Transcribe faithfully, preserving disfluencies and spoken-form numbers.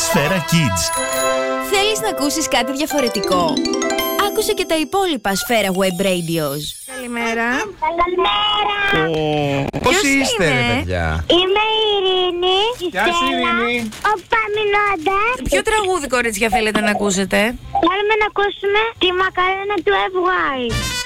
Σφαίρα Kids. Θέλεις να ακούσεις κάτι διαφορετικό? Άκουσε και τα υπόλοιπα Σφαίρα Web Radios. Καλημέρα. Καλημέρα. Πώς Ποιος είστε, είναι? ρε παιδιά? Είμαι η Ειρήνη. Η Γεια σου, Στέλλα, Ειρήνη. ο Παμινώντας. Ποιο τραγούδι, κορίτσια, θέλετε να ακούσετε? Θέλουμε να ακούσουμε τη μακαρένα του F Y.